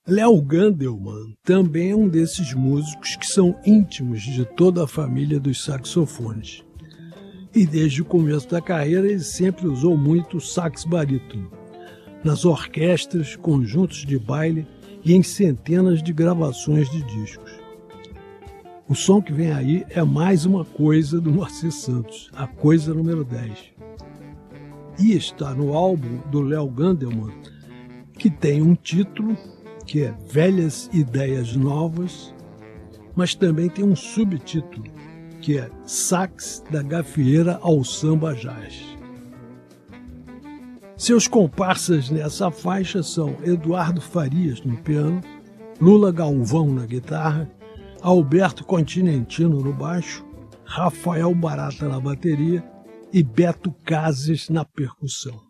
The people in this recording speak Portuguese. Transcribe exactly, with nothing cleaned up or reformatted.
Léo Gandelman também é um desses músicos que são íntimos de toda a família dos saxofones. E desde o começo da carreira ele sempre usou muito o sax barítono, nas orquestras, conjuntos de baile e em centenas de gravações de discos. O som que vem aí é mais uma coisa do Moacir Santos, a coisa número dez. E está no álbum do Léo Gandelman, que tem um título que é Velhas Ideias Novas, mas também tem um subtítulo, que é Sax da Gafieira ao Samba Jazz. Seus comparsas nessa faixa são Eduardo Farias no piano, Lula Galvão na guitarra, Alberto Continentino no baixo, Rafael Barata na bateria e Beto Cases na percussão.